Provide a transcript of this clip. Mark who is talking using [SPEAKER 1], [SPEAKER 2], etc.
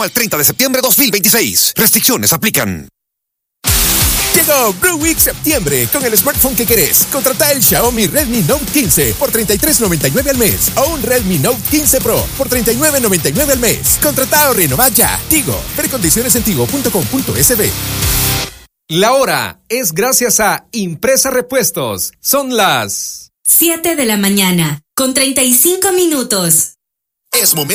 [SPEAKER 1] Al 30 de septiembre 2026. Restricciones aplican.
[SPEAKER 2] Llegó Blue Week septiembre con el smartphone que querés. Contrata el Xiaomi Redmi Note 15 por $33.99 al mes o un Redmi Note 15 Pro por $39.99 al mes. Contrata o renová ya. Tigo. Ver condiciones en tigo.com.sb.
[SPEAKER 3] La hora es gracias a Impresa Repuestos. Son las
[SPEAKER 4] 7 de la mañana con 35 minutos.
[SPEAKER 1] Es momento